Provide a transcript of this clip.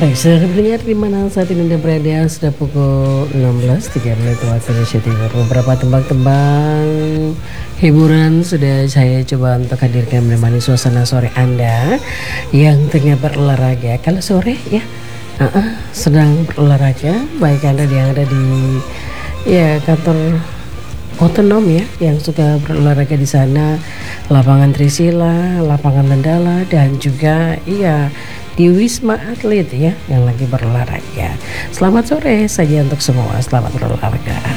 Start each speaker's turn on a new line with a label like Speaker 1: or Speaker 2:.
Speaker 1: Baik, saudara pendengar di mana saat ini Anda berada, sudah pukul 16.03 waktu Indonesia Timur. Beberapa tembang-tembang hiburan sudah saya coba untuk hadirkan menemani suasana sore Anda yang tengah berolahraga. Kalau sore ya, sedang berolahraga, baik Anda yang ada di kantor otonom ya, yang suka berolahraga di sana, lapangan Trisila, lapangan Mandala, dan juga di Wisma Atlet ya yang lagi berolahraga. Selamat sore saja untuk semua, selamat berolahraga.